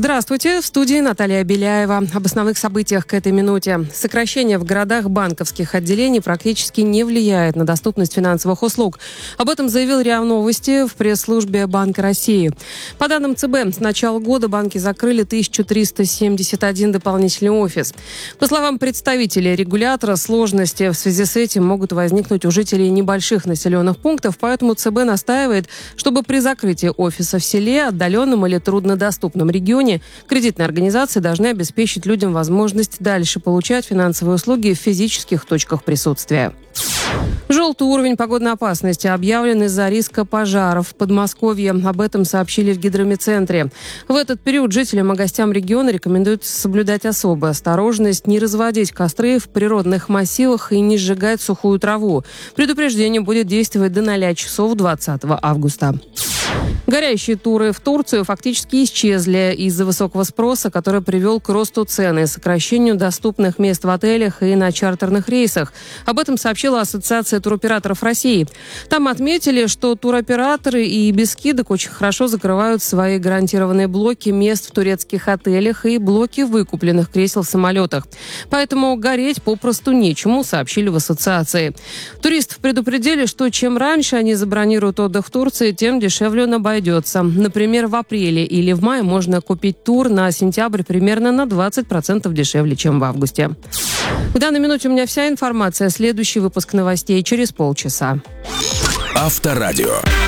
Здравствуйте, в студии Наталья Беляева. Об основных событиях к этой минуте. Сокращение в городах банковских отделений практически не влияет на доступность финансовых услуг. Об этом заявил РИА Новости в пресс-службе Банка России. По данным ЦБ, с начала года банки закрыли 1371 дополнительный офис. По словам представителей регулятора, сложности в связи с этим могут возникнуть у жителей небольших населенных пунктов, поэтому ЦБ настаивает, чтобы при закрытии офиса в селе, отдаленном или труднодоступном регионе, кредитные организации должны обеспечить людям возможность дальше получать финансовые услуги в физических точках присутствия. Желтый уровень погодной опасности объявлен из-за риска пожаров в Подмосковье. Об этом сообщили в гидрометцентре. В этот период жителям и гостям региона рекомендуется соблюдать особую осторожность, не разводить костры в природных массивах и не сжигать сухую траву. Предупреждение будет действовать до 0 часов 20 августа. Горящие туры в Турцию фактически исчезли из-за высокого спроса, который привел к росту цен и сокращению доступных мест в отелях и на чартерных рейсах. Об этом сообщила Ассоциация туроператоров России. Там отметили, что туроператоры и без скидок очень хорошо закрывают свои гарантированные блоки мест в турецких отелях и блоки выкупленных кресел в самолетах. Поэтому гореть попросту нечему, сообщили в ассоциации. Туристов предупредили, что чем раньше они забронируют отдых в Турции, тем дешевле он обойдется. Например, в апреле или в мае можно купить тур на сентябрь примерно на 20% дешевле, чем в августе. В данной минуте у меня вся информация. Следующий выпуск новостей через полчаса. Авторадио.